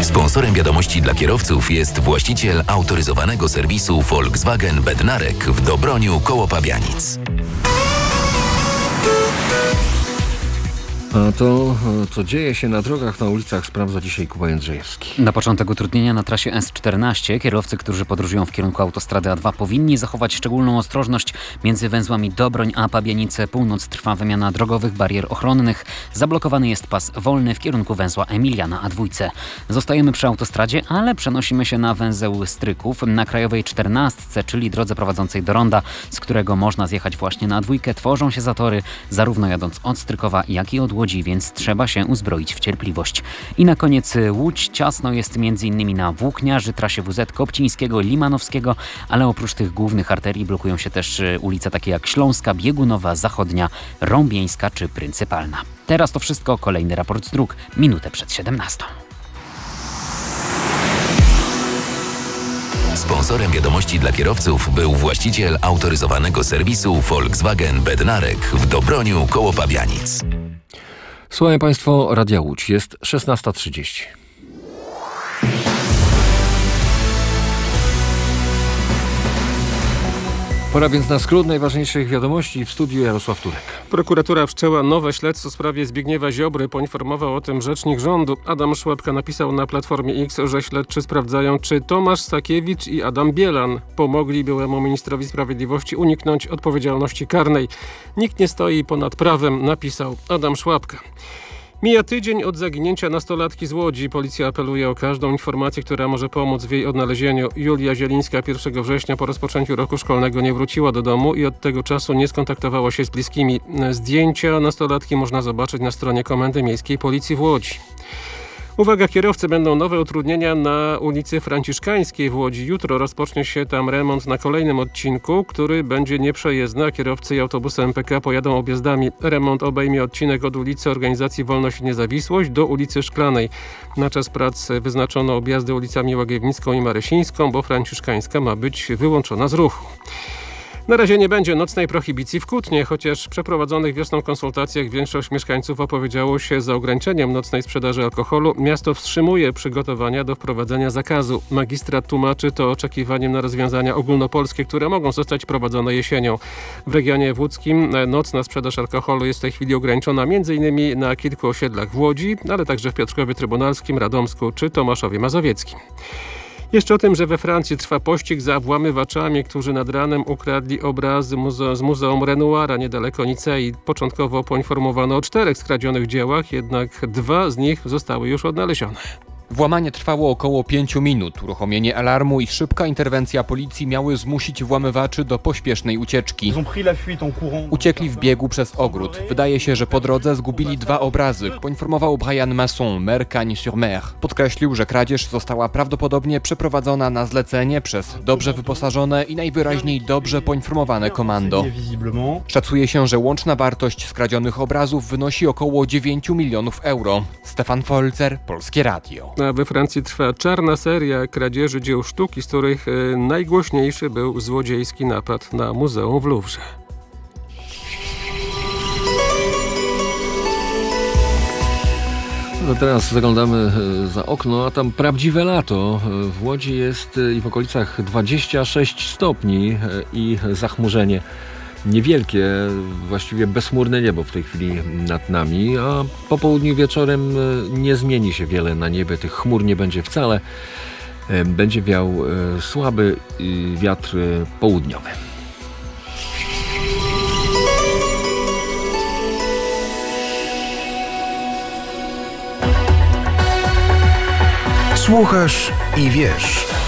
Sponsorem wiadomości dla kierowców jest właściciel autoryzowanego serwisu Volkswagen Bednarek w Dobroniu koło Pabianic. A to, co dzieje się na drogach, na ulicach, sprawdza dzisiaj Kuba Jędrzejewski. Na początek utrudnienia na trasie S14 kierowcy, którzy podróżują w kierunku autostrady A2 powinni zachować szczególną ostrożność. Między węzłami Dobroń a Pabianice Północ trwa wymiana drogowych barier ochronnych. Zablokowany jest pas wolny w kierunku węzła Emiliana A2. Zostajemy przy autostradzie, ale przenosimy się na węzeł Stryków na krajowej 14, czyli drodze prowadzącej do ronda, z którego można zjechać właśnie na A2. Tworzą się zatory, zarówno jadąc od Strykowa, jak i od Łodzi, więc trzeba się uzbroić w cierpliwość. I na koniec Łódź. Ciasno jest m.in. na Włókniarzy, trasie WZ Kopcińskiego, Limanowskiego, ale oprócz tych głównych arterii blokują się też ulice takie jak Śląska, Biegunowa, Zachodnia, Rąbieńska czy Pryncypalna. Teraz to wszystko, kolejny raport z dróg, minutę przed 17. Sponsorem wiadomości dla kierowców był właściciel autoryzowanego serwisu Volkswagen Bednarek w Dobroniu koło Pabianic. Słuchają Państwo Radia Łódź. Jest 16:30. Pora więc na skrót najważniejszych wiadomości. W studiu Jarosław Turek. Prokuratura wszczęła nowe śledztwo w sprawie Zbigniewa Ziobry. Poinformował o tym rzecznik rządu. Adam Szłapka napisał na Platformie X, że śledczy sprawdzają, czy Tomasz Sakiewicz i Adam Bielan pomogli byłemu ministrowi sprawiedliwości uniknąć odpowiedzialności karnej. Nikt nie stoi ponad prawem, napisał Adam Szłapka. Mija tydzień od zaginięcia nastolatki z Łodzi. Policja apeluje o każdą informację, która może pomóc w jej odnalezieniu. Julia Zielińska 1 września po rozpoczęciu roku szkolnego nie wróciła do domu i od tego czasu nie skontaktowała się z bliskimi. Zdjęcia nastolatki można zobaczyć na stronie Komendy Miejskiej Policji w Łodzi. Uwaga, kierowcy, będą nowe utrudnienia na ulicy Franciszkańskiej w Łodzi. Jutro rozpocznie się tam remont na kolejnym odcinku, który będzie nieprzejezdny, a kierowcy i autobusy MPK pojadą objazdami. Remont obejmie odcinek od ulicy Organizacji Wolność i Niezawisłość do ulicy Szklanej. Na czas prac wyznaczono objazdy ulicami Łagiewnicką i Marysińską, bo Franciszkańska ma być wyłączona z ruchu. Na razie nie będzie nocnej prohibicji w Kutnie, chociaż w przeprowadzonych wiosną konsultacjach większość mieszkańców opowiedziało się za ograniczeniem nocnej sprzedaży alkoholu. Miasto wstrzymuje przygotowania do wprowadzenia zakazu. Magistrat tłumaczy to oczekiwaniem na rozwiązania ogólnopolskie, które mogą zostać wprowadzone jesienią. W regionie łódzkim nocna sprzedaż alkoholu jest w tej chwili ograniczona m.in. na kilku osiedlach w Łodzi, ale także w Piotrkowie Trybunalskim, Radomsku czy Tomaszowie Mazowieckim. Jeszcze o tym, że we Francji trwa pościg za włamywaczami, którzy nad ranem ukradli obrazy z Muzeum Renoira niedaleko Nicei. Początkowo poinformowano o 4 skradzionych dziełach, jednak 2 z nich zostały już odnalezione. Włamanie trwało około 5 minut. Uruchomienie alarmu i szybka interwencja policji miały zmusić włamywaczy do pośpiesznej ucieczki. Uciekli w biegu przez ogród. Wydaje się, że po drodze zgubili 2 obrazy, poinformował Brian Masson, mer Cagnes-sur-Mer. Podkreślił, że kradzież została prawdopodobnie przeprowadzona na zlecenie przez dobrze wyposażone i najwyraźniej dobrze poinformowane komando. Szacuje się, że łączna wartość skradzionych obrazów wynosi około 9 milionów euro. Stefan Folzer, Polskie Radio. A we Francji trwa czarna seria kradzieży dzieł sztuki, z których najgłośniejszy był złodziejski napad na muzeum w Louvre. No teraz zaglądamy za okno, a tam prawdziwe lato. W Łodzi jest i w okolicach 26 stopni i zachmurzenie niewielkie, właściwie bezchmurne niebo w tej chwili nad nami, a po południu wieczorem nie zmieni się wiele na niebie, tych chmur nie będzie wcale. Będzie wiał słaby wiatr południowy. Słuchasz i wiesz.